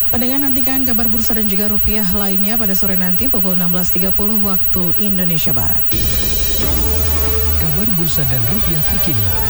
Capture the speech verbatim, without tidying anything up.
Pendengar, nantikan kabar bursa dan juga rupiah lainnya pada sore nanti pukul enam belas tiga puluh waktu Indonesia Barat. Kabar bursa dan rupiah terkini